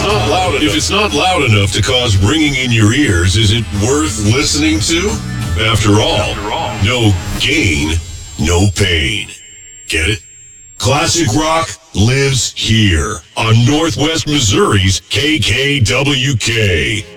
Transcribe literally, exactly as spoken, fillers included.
not loud enough, if it's not loud enough to cause ringing in your ears, is it worth listening to? After all, After all, no gain, no pain. Get it? Classic rock lives here on Northwest Missouri's K K W K.